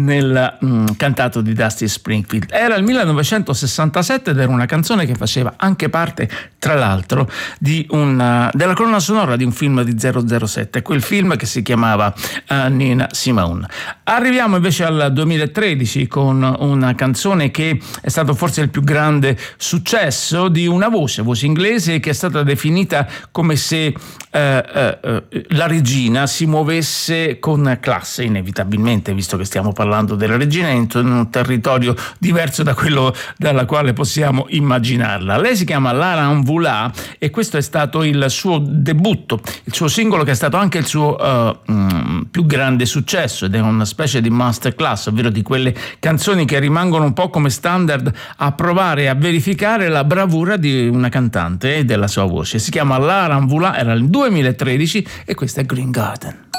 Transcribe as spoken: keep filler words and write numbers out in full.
nel mh, cantato di Dusty Springfield. Era il millenovecentosessantasette ed era una canzone che faceva anche parte, tra l'altro, di una, della colonna sonora di un film di zero zero sette, quel film che si chiamava uh, Nina Simone. Arriviamo invece al duemilatredici con una canzone che è stato forse il più grande successo di una voce, voce inglese, che è stata definita come se eh, eh, la regina si muovesse con classe, inevitabilmente, visto che stiamo parlando della regina in un territorio diverso da quello dalla quale possiamo immaginarla. Lei si chiama Lara Mvula e questo è stato il suo debutto, il suo singolo che è stato anche il suo uh, mm, più grande successo, ed è una specie di masterclass, ovvero di quelle canzoni che rimangono un po' come standard a provare a verificare la bravura di una cantante e della sua voce. Si chiama Lara Mvula, era il duemilatredici e questa è Green Garden.